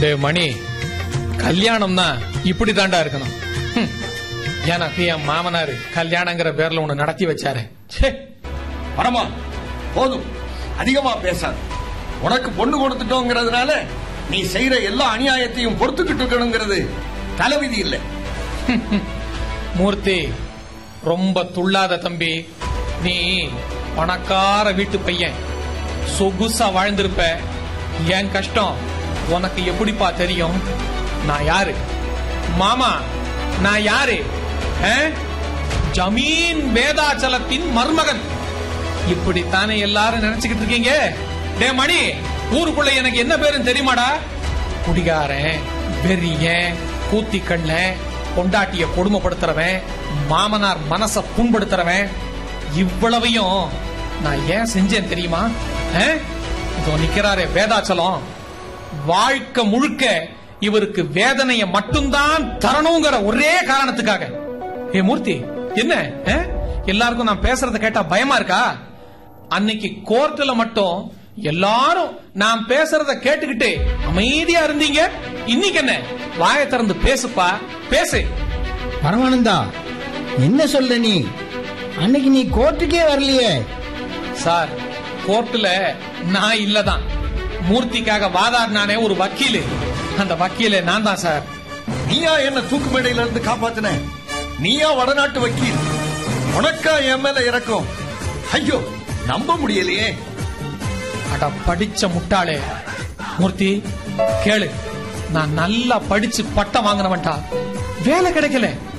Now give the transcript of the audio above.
டே மணி, கல்யாணம்னா இப்படி தாண்டா இருக்கணும். எனக்கு என் மாமனாரு கல்யாணங்கிற பேர்ல ஒண்ணு நடத்தி வச்சாரு. பரமா போதும், அதிகமா பேசாது. உனக்கு பொண்ணு கொடுத்துட்டோங்கிறதுனால நீ செய்யற எல்லா அநியாயத்தையும் பொறுத்துக்கிட்டு இருக்கணுங்கிறது தலைவிதி இல்லை. மூர்த்தி, ரொம்ப துள்ளாத தம்பி. நீ பணக்கார வீட்டு பையன், சொகுசா வாழ்ந்திருப்ப. என் கஷ்டம் உனக்கு எப்படிப்பா தெரியும்? நான் யாரு மாமா? நான் யாரு? ஜமீன் வேதாச்சலத்தின் மருமகன். இப்படித்தானே எல்லாரும் நினைச்சுக்கிட்டு இருக்கீங்க. டே மணி, ஊருக்குள்ள எனக்கு என்ன பேருன்னு தெரியுமாடா? குடிகாரன், வெறியன், கூத்திக்கண்ண, பொண்டாட்டிய கொடுமைப்படுத்துறவன், மாமனார் மனச புண்படுத்துறவன். இவ்வளவையும் நான் ஏன் செஞ்சேன் தெரியுமா? இதோ நிக்கிறாரே வேதாச்சலம், வாழ்க்கை முழுக்க இவருக்கு வேதனைய மட்டும்தான் தரணுங்கிற ஒரே காரணத்துக்காக. ஏ மூர்த்தி, என்ன எல்லாருக்கும் நான் பேசுறத கேட்டா பயமா இருக்கா? அன்னைக்கு கோர்ட்ல மட்டும் எல்லாரும் நான் பேசுறத கேட்டுக்கிட்டு அமைதியா இருந்தீங்க. இன்னைக்கு என்ன? வாயை திறந்து பேசுப்பா, பேசு. பரமானந்தா, என்ன சொல்ற நீ? அன்னைக்கு நீ கோர்ட்டுக்கே வரலையே. சார், கோர்ட்டுல நான் இல்லதான். மூர்த்திக்காக வாதாடினானே ஒரு வக்கீலு, அந்த வக்கீல நான் தான் சார். நீயா என்ன தூக்கு மேடையில இருந்து காப்பாத்தின? நீயா வடநாட்டு வக்கீல்? உனக்கா என் மேல இறக்கும்? ஐயோ, நம்ப முடியலையே. அட படிச்ச முட்டாளே. மூர்த்தி கேளு, நான் நல்லா படிச்சு பட்டம் வாங்கினவன்டா, வேலை கிடைக்கல.